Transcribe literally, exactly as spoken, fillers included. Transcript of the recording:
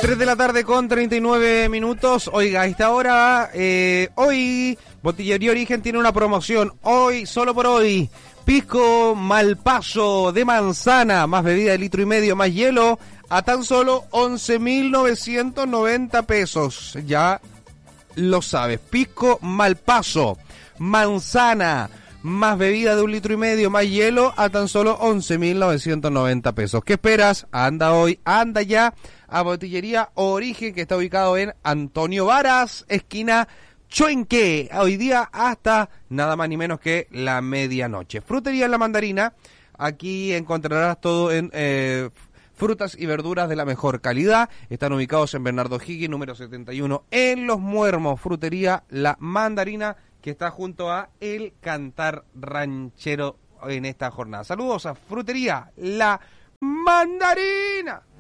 tres de la tarde con treinta y nueve minutos. Oiga, a esta hora, eh, hoy, Botillería Origen tiene una promoción. Hoy, solo por hoy, pisco Malpaso de manzana, más bebida de litro y medio, más hielo, a tan solo once mil novecientos noventa pesos. Ya lo sabes, pisco Malpaso, manzana, más bebida de un litro y medio, más hielo, a tan solo once mil novecientos noventa pesos. ¿Qué esperas? Anda hoy, anda ya a Botillería Origen, que está ubicado en Antonio Varas, esquina Chuenque. Hoy día hasta nada más ni menos que la medianoche. Frutería La Mandarina, aquí encontrarás todo en eh, frutas y verduras de la mejor calidad. Están ubicados en Bernardo Higgins, número setenta y uno, en Los Muermos. Frutería La Mandarina, que está junto a El Cantar Ranchero en esta jornada. Saludos a Frutería La Mandarina.